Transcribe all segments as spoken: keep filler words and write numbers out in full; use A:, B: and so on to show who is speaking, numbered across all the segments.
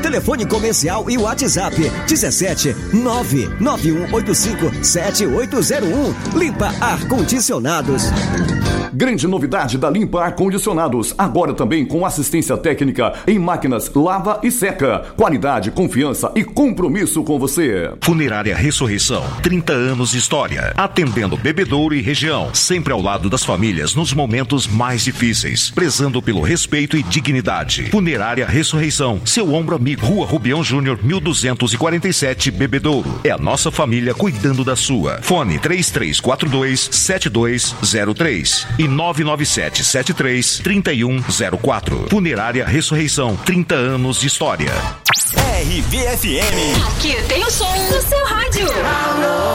A: Telefone comercial e WhatsApp dezessete nove nove um oito cinco sete oito zero um. Limpa Ar-Condicionados.
B: Grande novidade da Limpa Ar-Condicionados, agora também com assistência técnica em máquinas lava e seca. Qualidade, confiança e compromisso com você.
C: Funerária Ressurreição, trinta anos de história, atendendo Bebedouro e região, sempre ao lado das famílias nos momentos mais difíceis, prezando pelo respeito e dignidade. Funerária Ressurreição, seu ombro amigo, Rua Rubião Júnior, mil duzentos e quarenta e sete, Bebedouro. É a nossa família cuidando da sua. Fone três três quatro dois sete dois zero três e nove nove sete sete três três um zero quatro. Funerária Ressurreição, trinta anos de história.
A: R B F M.
D: Aqui tem o som do seu rádio.
E: Alô,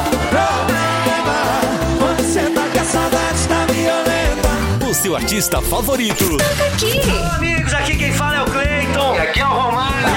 E: problema, você tá com a saudade da Violeta.
A: O seu artista favorito.
D: Toca aqui.
E: Olá, amigos, aqui quem fala é o Cleiton. E aqui é o Romário.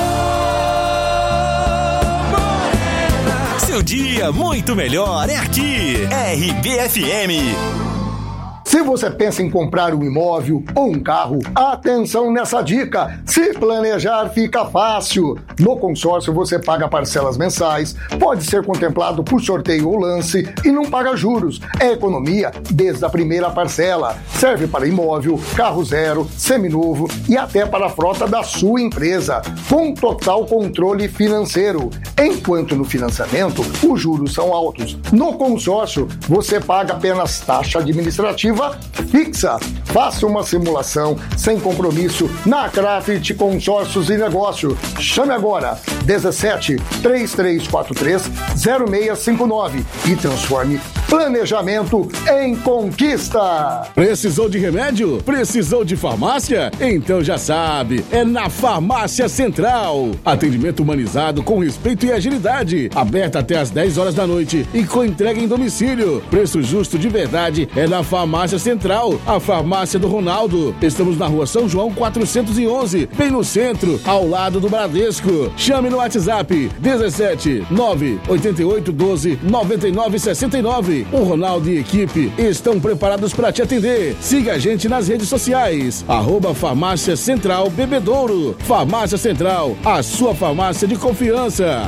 A: Seu dia muito melhor é aqui. R B F M.
F: Se você pensa em comprar um imóvel ou um carro, atenção nessa dica. Se planejar fica fácil. No consórcio você paga parcelas mensais, pode ser contemplado por sorteio ou lance e não paga juros. É economia desde a primeira parcela. Serve para imóvel, carro zero, seminovo e até para a frota da sua empresa, com total controle financeiro. Enquanto no financiamento, os juros são altos. No consórcio, você paga apenas taxa administrativa fixa. Faça uma simulação sem compromisso na Craft Consórcios e Negócio. Chame agora dezessete, três três quatro três, zero seis cinco nove e transforme planejamento em conquista.
G: Precisou de remédio? Precisou de farmácia? Então já sabe, é na Farmácia Central. Atendimento humanizado com respeito e agilidade. Aberta até às dez horas da noite e com entrega em domicílio. Preço justo de verdade é na Farmácia Central, a farmácia do Ronaldo. Estamos na Rua São João quatrocentos e onze, bem no centro, ao lado do Bradesco. Chame no WhatsApp dezessete, nove oito oito, doze, noventa e nove sessenta e nove. O Ronaldo e equipe estão preparados para te atender. Siga a gente nas redes sociais, arroba Farmácia Central Bebedouro. Farmácia Central, a sua farmácia de confiança.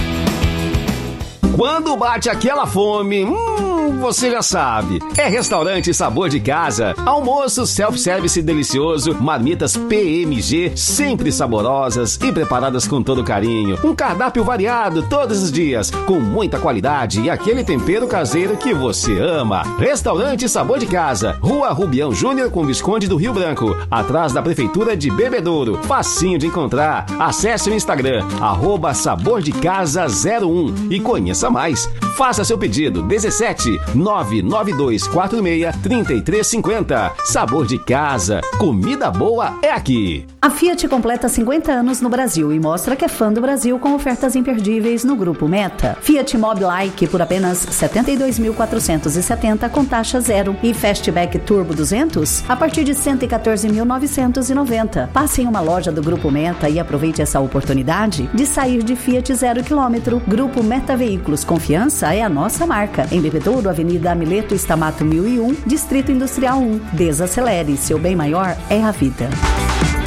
H: Quando bate aquela fome, hum, você já sabe. É Restaurante Sabor de Casa. Almoço self-service delicioso, marmitas P M G, sempre saborosas e preparadas com todo carinho. Um cardápio variado todos os dias, com muita qualidade e aquele tempero caseiro que você ama. Restaurante Sabor de Casa, Rua Rubião Júnior com Visconde do Rio Branco, atrás da Prefeitura de Bebedouro. Facinho de encontrar. Acesse o Instagram, arroba Sabor de Casa zero um e conheça mais. Faça seu pedido dezessete, nove nove dois quatro seis, três três cinco zero. Sabor de Casa, comida boa é aqui.
I: A Fiat completa cinquenta anos no Brasil e mostra que é fã do Brasil com ofertas imperdíveis no Grupo Meta. Fiat Mobi Like por apenas setenta e dois mil quatrocentos e setenta com taxa zero e Fastback Turbo duzentos a partir de cento e quatorze mil novecentos e noventa. Passe em uma loja do Grupo Meta e aproveite essa oportunidade de sair de Fiat zero quilômetro. Grupo Meta Veículos, confiança é a nossa marca. Em Bebedouro, Avenida Amileto Estamato mil e um, Distrito Industrial um. Desacelere, seu bem maior é a vida.